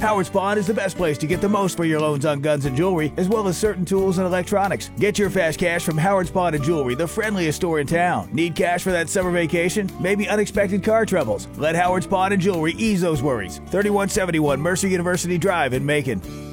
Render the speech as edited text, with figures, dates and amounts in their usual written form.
Howard's Pawn is the best place to get the most for your loans on guns and jewelry, as well as certain tools and electronics. Get your fast cash from Howard's Pawn and Jewelry, the friendliest store in town. Need cash for that summer vacation? Maybe unexpected car troubles? Let Howard's Pawn and Jewelry ease those worries. 3171 Mercer University Drive in Macon.